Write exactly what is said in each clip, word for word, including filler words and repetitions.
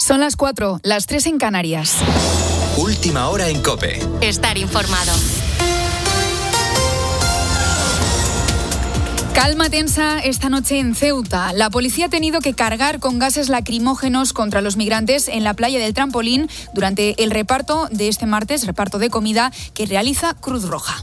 Son las cuatro, las tres en Canarias. Última hora en COPE. Estar informado. Calma tensa esta noche en Ceuta. La policía ha tenido que cargar con gases lacrimógenos contra los migrantes en la playa del Trampolín durante el reparto de este martes, reparto de comida que realiza Cruz Roja.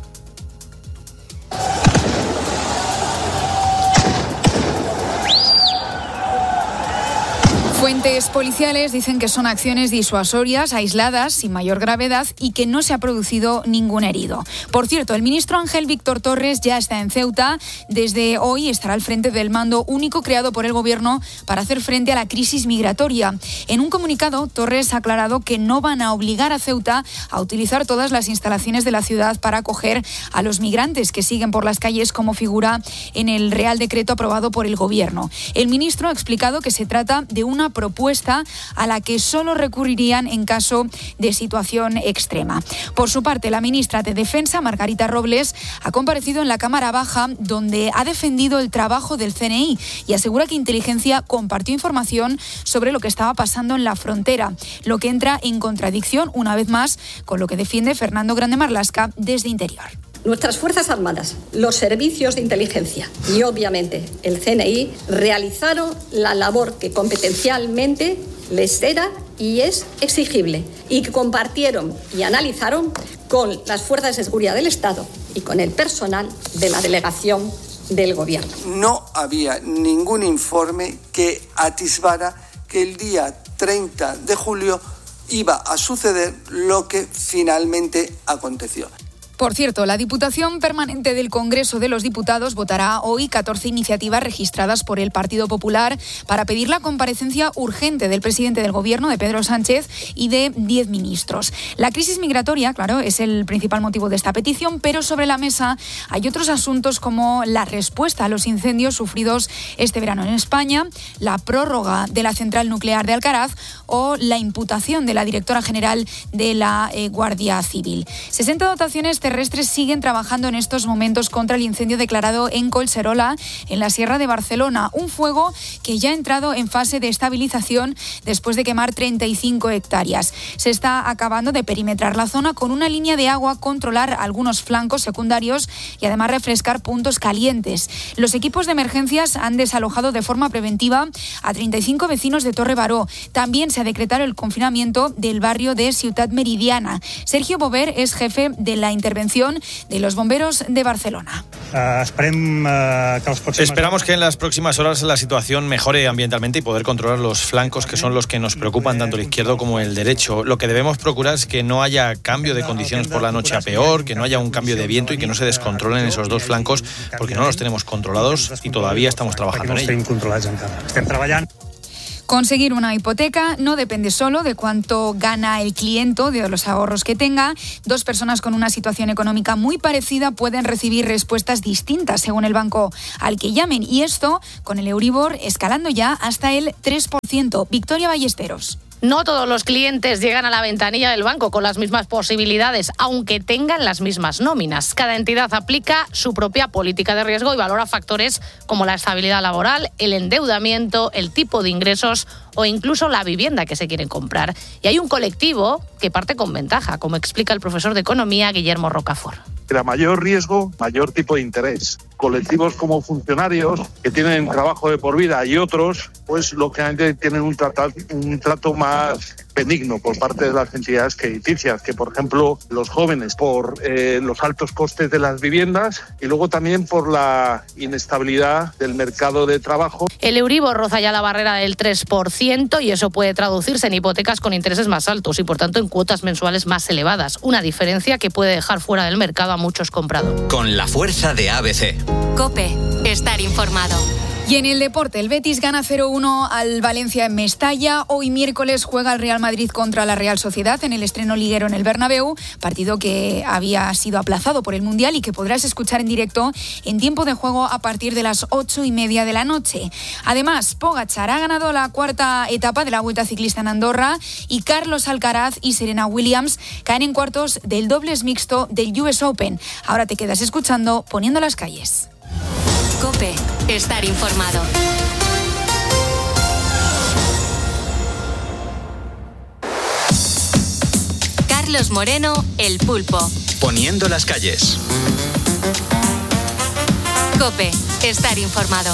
Fuentes policiales dicen que son acciones disuasorias, aisladas, sin mayor gravedad y que no se ha producido ningún herido. Por cierto, el ministro Ángel Víctor Torres ya está en Ceuta. Desde hoy estará al frente del mando único creado por el Gobierno para hacer frente a la crisis migratoria. En un comunicado, Torres ha aclarado que no van a obligar a Ceuta a utilizar todas las instalaciones de la ciudad para acoger a los migrantes que siguen por las calles, como figura en el Real Decreto aprobado por el Gobierno. El ministro ha explicado que se trata de una propuesta a la que solo recurrirían en caso de situación extrema. Por su parte, la ministra de Defensa, Margarita Robles, ha comparecido en la Cámara Baja, donde ha defendido el trabajo del C N I y asegura que Inteligencia compartió información sobre lo que estaba pasando en la frontera, lo que entra en contradicción, una vez más, con lo que defiende Fernando Grande Marlaska desde Interior. Nuestras Fuerzas Armadas, los servicios de inteligencia y, obviamente, el C N I realizaron la labor que competencialmente les era y es exigible y que compartieron y analizaron con las fuerzas de seguridad del Estado y con el personal de la delegación del Gobierno. No había ningún informe que atisbara que el día treinta de julio iba a suceder lo que finalmente aconteció. Por cierto, la Diputación Permanente del Congreso de los Diputados votará hoy catorce iniciativas registradas por el Partido Popular para pedir la comparecencia urgente del presidente del Gobierno, de Pedro Sánchez, y de diez ministros. La crisis migratoria, claro, es el principal motivo de esta petición, pero sobre la mesa hay otros asuntos como la respuesta a los incendios sufridos este verano en España, la prórroga de la central nuclear de Alcaraz o la imputación de la directora general de la eh, Guardia Civil. sesenta dotaciones terrestres siguen trabajando en estos momentos contra el incendio declarado en Collserola, en la Sierra de Barcelona. Un fuego que ya ha entrado en fase de estabilización después de quemar treinta y cinco hectáreas. Se está acabando de perimetrar la zona con una línea de agua, controlar algunos flancos secundarios y además refrescar puntos calientes. Los equipos de emergencias han desalojado de forma preventiva a treinta y cinco vecinos de Torre Baró. También se ha decretado el confinamiento del barrio de Ciutat Meridiana. Sergio Bover es jefe de la intervención de los bomberos de Barcelona. Uh, esperem, uh, que próximas... Esperamos que en las próximas horas la situación mejore ambientalmente y poder controlar los flancos, que son los que nos preocupan tanto el izquierdo como el derecho. Lo que debemos procurar es que no haya cambio de condiciones por la noche a peor, que no haya un cambio de viento y que no se descontrolen esos dos flancos, porque no los tenemos controlados y todavía estamos trabajando en ello. Conseguir una hipoteca no depende solo de cuánto gana el cliente, de los ahorros que tenga. Dos personas con una situación económica muy parecida pueden recibir respuestas distintas según el banco al que llamen. Y esto con el Euribor escalando ya hasta el tres por ciento. Victoria Ballesteros. No todos los clientes llegan a la ventanilla del banco con las mismas posibilidades, aunque tengan las mismas nóminas. Cada entidad aplica su propia política de riesgo y valora factores como la estabilidad laboral, el endeudamiento, el tipo de ingresos o incluso la vivienda que se quieren comprar. Y hay un colectivo que parte con ventaja, como explica el profesor de Economía Guillermo Rocafort. Era mayor riesgo, mayor tipo de interés. Colectivos como funcionarios que tienen trabajo de por vida y otros, pues lógicamente tienen un trato, un trato más benigno por parte de las entidades crediticias, que por ejemplo los jóvenes por eh, los altos costes de las viviendas y luego también por la inestabilidad del mercado de trabajo. El Euribor roza ya la barrera del tres por ciento y eso puede traducirse en hipotecas con intereses más altos y por tanto en cuotas mensuales más elevadas, una diferencia que puede dejar fuera del mercado a muchos comprados. Con la fuerza de A B C. COPE, estar informado. Y en el deporte, el Betis gana cero uno al Valencia en Mestalla. Hoy miércoles juega el Real Madrid contra la Real Sociedad en el estreno liguero en el Bernabéu, partido que había sido aplazado por el Mundial y que podrás escuchar en directo en tiempo de juego a partir de las ocho y media de la noche. Además, Pogačar ha ganado la cuarta etapa de la Vuelta Ciclista en Andorra y Carlos Alcaraz y Serena Williams caen en cuartos del dobles mixto del U S Open. Ahora te quedas escuchando Poniendo las calles. COPE, estar informado. Carlos Moreno, El Pulpo. Poniendo las calles. COPE, estar informado.